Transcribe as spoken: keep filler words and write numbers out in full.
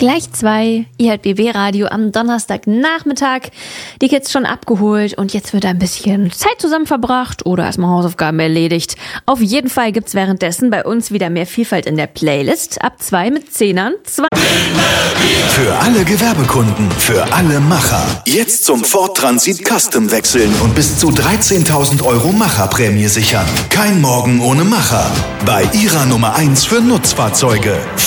Gleich zwei, I H B B Radio am Donnerstagnachmittag. Die Kids schon abgeholt und jetzt wird ein bisschen Zeit zusammen verbracht oder erstmal Hausaufgaben erledigt. Auf jeden Fall gibt's währenddessen bei uns wieder mehr Vielfalt in der Playlist. Ab zwei mit Zehnern. Zwei für alle Gewerbekunden, für alle Macher. Jetzt zum Ford Transit Custom wechseln und bis zu dreizehntausend Euro Macherprämie sichern. Kein Morgen ohne Macher. Bei Ihrer Nummer eins für Nutzfahrzeuge.